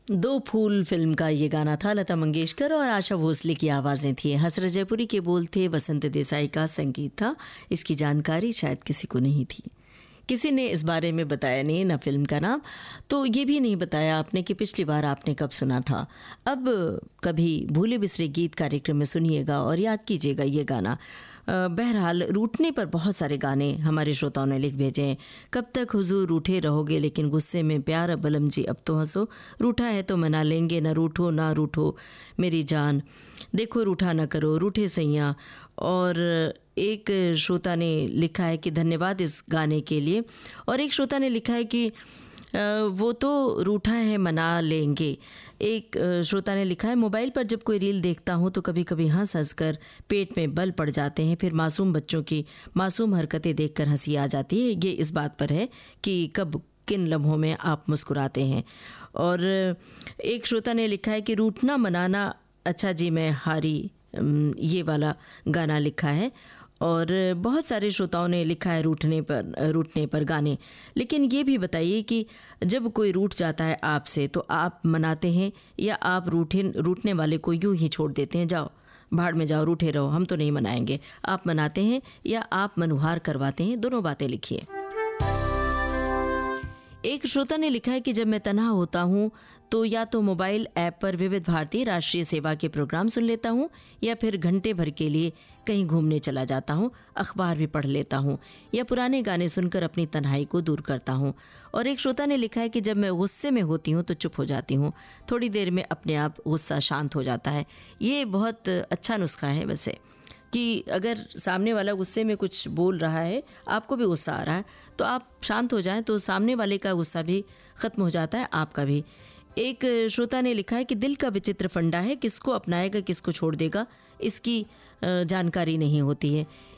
दो फूल फिल्म का ये गाना था। लता मंगेशकर और आशा भोसले की आवाज़ें थी। हसरत जयपुरी के बोल थे, वसंत देसाई का संगीत था। इसकी जानकारी शायद किसी को नहीं थी, किसी ने इस बारे में बताया नहीं, ना फिल्म का नाम, तो ये भी नहीं बताया आपने कि पिछली बार आपने कब सुना था। अब कभी भूले बिसरे गीत कार्यक्रम में सुनिएगा और याद कीजिएगा ये गाना। बहरहाल रूठने पर बहुत सारे गाने हमारे श्रोताओं ने लिख भेजे हैं। कब तक हुजूर रूठे रहोगे लेकिन गुस्से में प्यार, बलम जी अब तो हंसो, रूठा है तो मना लेंगे, ना रूठो मेरी जान, देखो रूठा ना करो, रूठे सैया। और एक श्रोता ने लिखा है कि धन्यवाद इस गाने के लिए, और एक श्रोता ने लिखा है कि वो तो रूठा है मना लेंगे। एक श्रोता ने लिखा है मोबाइल पर जब कोई रील देखता हूँ तो कभी कभी हंस कर पेट में बल पड़ जाते हैं, फिर मासूम बच्चों की मासूम हरकतें देखकर हंसी आ जाती है। ये इस बात पर है कि कब किन लम्हों में आप मुस्कुराते हैं। और एक श्रोता ने लिखा है कि रूठना मनाना अच्छा जी मैं हारी, ये वाला गाना लिखा है। और बहुत सारे श्रोताओं ने लिखा है रूठने पर गाने। लेकिन ये भी बताइए कि जब कोई रूठ जाता है आपसे तो आप मनाते हैं या आप रूठने वाले को यूं ही छोड़ देते हैं, जाओ भाड़ में जाओ, रूठे रहो, हम तो नहीं मनाएंगे। आप मनाते हैं या आप मनुहार करवाते हैं, दोनों बातें लिखिए। एक श्रोता ने लिखा है कि जब मैं तन्हा होता हूँ तो या तो मोबाइल ऐप पर विविध भारती राष्ट्रीय सेवा के प्रोग्राम सुन लेता हूँ या फिर घंटे भर के लिए कहीं घूमने चला जाता हूँ, अखबार भी पढ़ लेता हूँ या पुराने गाने सुनकर अपनी तन्हाई को दूर करता हूँ। और एक श्रोता ने लिखा है कि जब मैं गुस्से में होती हूँ तो चुप हो जाती हूँ, थोड़ी देर में अपने आप गुस्सा शांत हो जाता है। ये बहुत अच्छा नुस्खा है वैसे, कि अगर सामने वाला गुस्से में कुछ बोल रहा है, आपको भी गुस्सा आ रहा है, तो आप शांत हो जाएं तो सामने वाले का गुस्सा भी ख़त्म हो जाता है, आपका भी। एक श्रोता ने लिखा है कि दिल का विचित्र फंडा है, किसको अपनाएगा किसको छोड़ देगा इसकी जानकारी नहीं होती है।